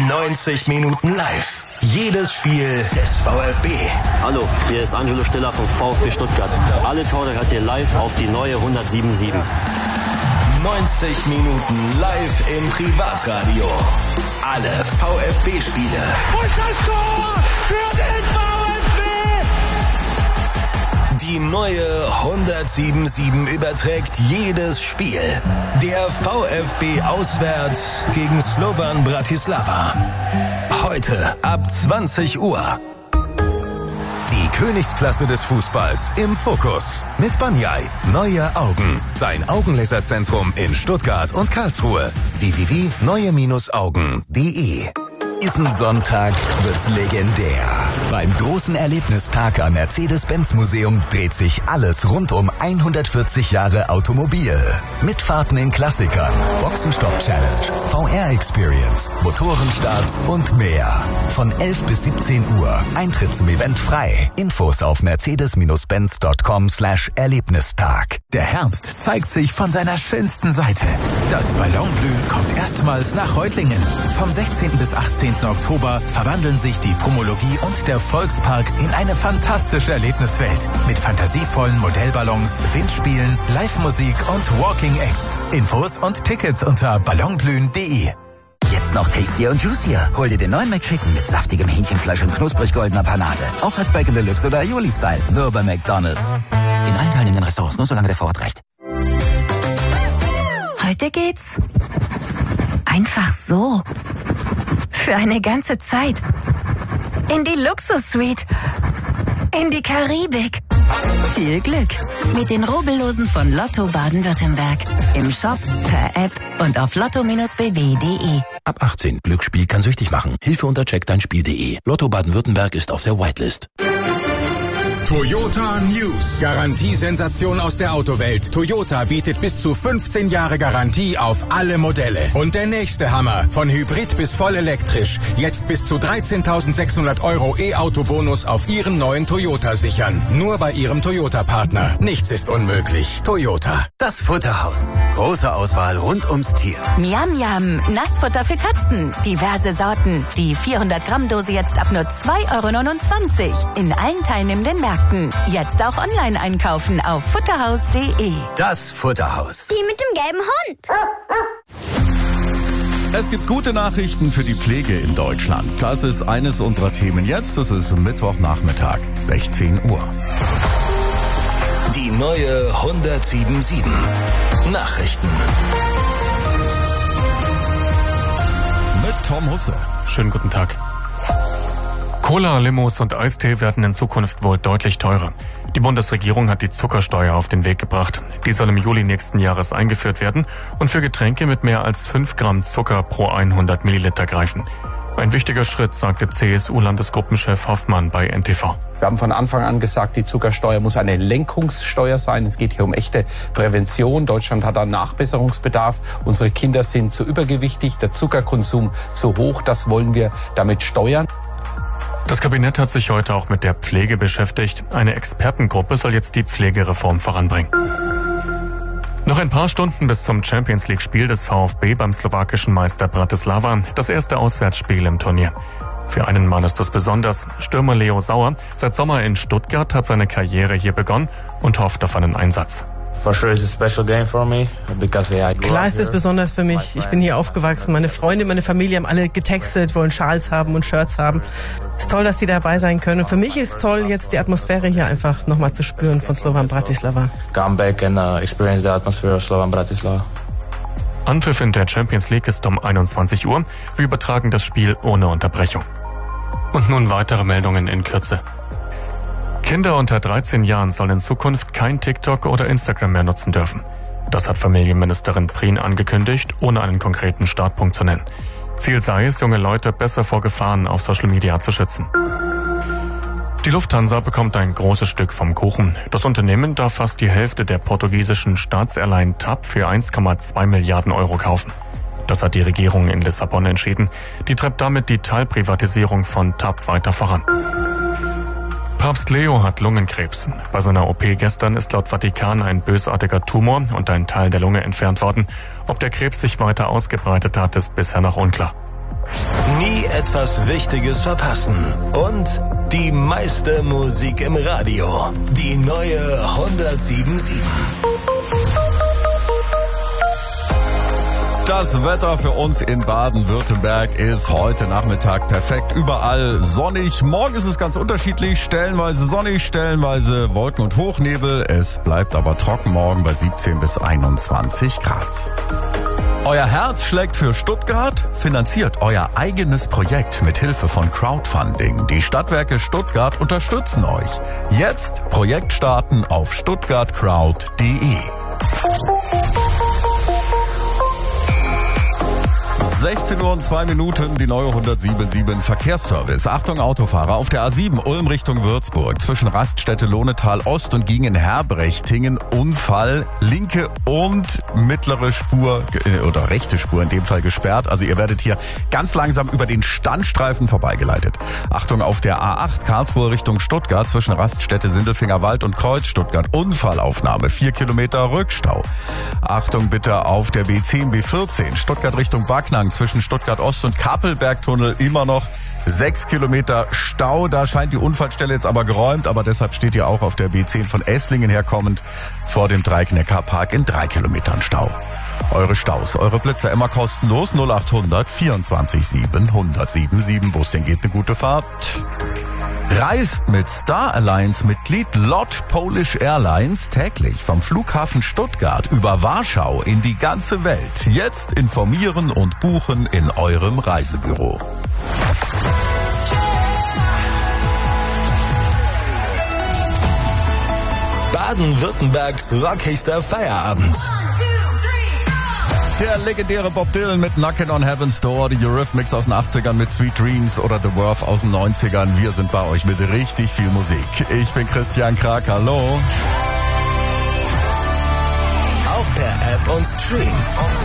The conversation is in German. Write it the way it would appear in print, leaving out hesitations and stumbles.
90 Minuten live. Jedes Spiel des VfB. Hallo, hier ist Angelo Stiller vom VfB Stuttgart. Alle Tore hört ihr live auf die neue 107.7. 90 Minuten live im Privatradio. Alle VfB-Spiele. Und das Tor für den VfB! Die neue 107.7 überträgt jedes Spiel. Der VfB auswärts gegen Slovan Bratislava. Heute ab 20 Uhr. Die Königsklasse des Fußballs im Fokus. Mit Banyai. Neue Augen. Dein Augenlaserzentrum in Stuttgart und Karlsruhe. www.neue-augen.de. Diesen Sonntag wird's legendär. Beim großen Erlebnistag am Mercedes-Benz-Museum dreht sich alles rund um 140 Jahre Automobil. Mitfahrten in Klassikern, Boxenstopp-Challenge, VR-Experience, Motorenstarts und mehr. Von 11 bis 17 Uhr. Eintritt zum Event frei. Infos auf mercedes-benz.com/Erlebnistag. Der Herbst zeigt sich von seiner schönsten Seite. Das Ballonblühen kommt erstmals nach Reutlingen. Vom 16. bis 18. Oktober verwandeln sich die Promologie und der Volkspark in eine fantastische Erlebniswelt mit fantasievollen Modellballons, Windspielen, Live-Musik und Walking Acts. Infos und Tickets unter ballonblühen.de. Jetzt noch tastier und juicier. Hol dir den neuen McChicken mit saftigem Hähnchenfleisch und knusprig goldener Panade. Auch als Bacon Deluxe oder Aioli-Style. Nur bei McDonald's. In allen teilnehmenden Restaurants, nur solange der Vorrat reicht. Heute geht's einfach so. Für eine ganze Zeit. In die Luxus-Suite. In die Karibik. Viel Glück mit den Rubbellosen von Lotto Baden-Württemberg. Im Shop, per App und auf lotto-bw.de. Ab 18. Glücksspiel kann süchtig machen. Hilfe unter checkdeinspiel.de. Lotto Baden-Württemberg ist auf der Whitelist. Toyota News. Garantiesensation aus der Autowelt. Toyota bietet bis zu 15 Jahre Garantie auf alle Modelle. Und der nächste Hammer. Von Hybrid bis voll elektrisch. Jetzt bis zu 13.600 € E-Auto-Bonus auf Ihren neuen Toyota sichern. Nur bei Ihrem Toyota-Partner. Nichts ist unmöglich. Toyota. Das Futterhaus. Große Auswahl rund ums Tier. Miam Miam, Nassfutter für Katzen. Diverse Sorten. Die 400-Gramm-Dose jetzt ab nur 2,29 € in allen teilnehmenden Märkten. Jetzt auch online einkaufen auf futterhaus.de. Das Futterhaus. Die mit dem gelben Hund. Es gibt gute Nachrichten für die Pflege in Deutschland. Das ist eines unserer Themen jetzt. Das ist Mittwochnachmittag, 16 Uhr. Die neue 107.7 Nachrichten. Mit Tom Husse. Schönen guten Tag. Cola, Limos und Eistee werden in Zukunft wohl deutlich teurer. Die Bundesregierung hat die Zuckersteuer auf den Weg gebracht. Die soll im Juli nächsten Jahres eingeführt werden und für Getränke mit mehr als 5 Gramm Zucker pro 100 Milliliter greifen. Ein wichtiger Schritt, sagte CSU-Landesgruppenchef Hoffmann bei NTV. Wir haben von Anfang an gesagt, die Zuckersteuer muss eine Lenkungssteuer sein. Es geht hier um echte Prävention. Deutschland hat da Nachbesserungsbedarf. Unsere Kinder sind zu übergewichtig, der Zuckerkonsum zu hoch. Das wollen wir damit steuern. Das Kabinett hat sich heute auch mit der Pflege beschäftigt. Eine Expertengruppe soll jetzt die Pflegereform voranbringen. Noch ein paar Stunden bis zum Champions-League-Spiel des VfB beim slowakischen Meister Bratislava, das erste Auswärtsspiel im Turnier. Für einen Mann ist es besonders. Stürmer Leo Sauer, seit Sommer in Stuttgart, hat seine Karriere hier begonnen und hofft auf einen Einsatz. Klar ist es besonders für mich. Ich bin hier aufgewachsen. Meine Freunde, meine Familie haben alle getextet, wollen Schals haben und Shirts haben. Es ist toll, dass die dabei sein können. Und für mich ist es toll, jetzt die Atmosphäre hier einfach nochmal zu spüren von Slovan Bratislava. Anpfiff in der Champions League ist um 21 Uhr. Wir übertragen das Spiel ohne Unterbrechung. Und nun weitere Meldungen in Kürze. Kinder unter 13 Jahren sollen in Zukunft kein TikTok oder Instagram mehr nutzen dürfen. Das hat Familienministerin Prien angekündigt, ohne einen konkreten Startpunkt zu nennen. Ziel sei es, junge Leute besser vor Gefahren auf Social Media zu schützen. Die Lufthansa bekommt ein großes Stück vom Kuchen. Das Unternehmen darf fast die Hälfte der portugiesischen Staatsairline TAP für 1,2 Milliarden € kaufen. Das hat die Regierung in Lissabon entschieden. Die treibt damit die Teilprivatisierung von TAP weiter voran. Papst Leo hat Lungenkrebs. Bei seiner OP gestern ist laut Vatikan ein bösartiger Tumor und ein Teil der Lunge entfernt worden. Ob der Krebs sich weiter ausgebreitet hat, ist bisher noch unklar. Nie etwas Wichtiges verpassen. Und die meiste Musik im Radio. Die neue 107.7. Das Wetter für uns in Baden-Württemberg ist heute Nachmittag perfekt. Überall sonnig. Morgen ist es ganz unterschiedlich. Stellenweise sonnig, stellenweise Wolken und Hochnebel. Es bleibt aber trocken morgen bei 17 bis 21 Grad. Euer Herz schlägt für Stuttgart? Finanziert euer eigenes Projekt mit Hilfe von Crowdfunding. Die Stadtwerke Stuttgart unterstützen euch. Jetzt Projekt starten auf stuttgartcrowd.de. 16 Uhr und 2 Minuten, die neue 107.7 Verkehrsservice. Achtung Autofahrer, auf der A7 Ulm Richtung Würzburg zwischen Raststätte Lohnetal Ost und Gingen-Herbrechting Unfall, linke und mittlere Spur oder rechte Spur in dem Fall gesperrt. Also ihr werdet hier ganz langsam über den Standstreifen vorbeigeleitet. Achtung auf der A8 Karlsruhe Richtung Stuttgart zwischen Raststätte Sindelfingerwald und Kreuz Stuttgart. Unfallaufnahme, 4 Kilometer Rückstau. Achtung bitte auf der B10, B14 Stuttgart Richtung Backnang zwischen Stuttgart Ost und Kappelbergtunnel immer noch 6 Kilometer Stau. Da scheint die Unfallstelle jetzt aber geräumt, aber deshalb steht ihr auch auf der B10 von Esslingen herkommend vor dem Dreieck-Neckar-Park in 3 Kilometern Stau. Eure Staus, eure Blitzer immer kostenlos 0800 24 7 1077. Wo es denn geht, eine gute Fahrt. Reist mit Star Alliance Mitglied LOT Polish Airlines täglich vom Flughafen Stuttgart über Warschau in die ganze Welt. Jetzt informieren und buchen in eurem Reisebüro. Baden-Württembergs rockigster Feierabend. Der legendäre Bob Dylan mit Knockin' on Heaven's Door, die Eurythmics aus den 80ern mit Sweet Dreams oder The Worth aus den 90ern. Wir sind bei euch mit richtig viel Musik. Ich bin Christian Krag, hallo. Auch per App und Stream.